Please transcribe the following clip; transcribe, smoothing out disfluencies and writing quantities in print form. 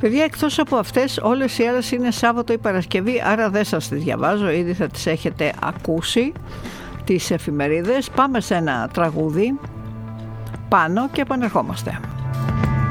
Παιδιά, εκτός από αυτές, όλες οι άλλες είναι Σάββατο ή Παρασκευή, άρα δεν σας τις διαβάζω, ήδη θα τις έχετε ακούσει τις εφημερίδες. Πάμε σε ένα τραγούδι πάνω και επανερχόμαστε.